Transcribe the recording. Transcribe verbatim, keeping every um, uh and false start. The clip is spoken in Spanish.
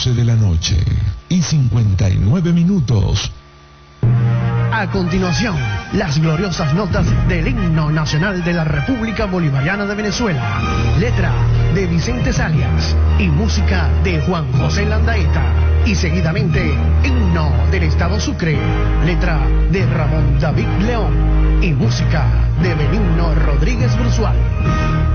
doce de la noche y cincuenta y nueve minutos. A continuación, las gloriosas notas del himno nacional de la República Bolivariana de Venezuela. Letra de Vicente Salias y música de Juan José Landaeta. Y seguidamente, himno del Estado Sucre. Letra de Ramón David León y música de Benigno Rodríguez Brusual.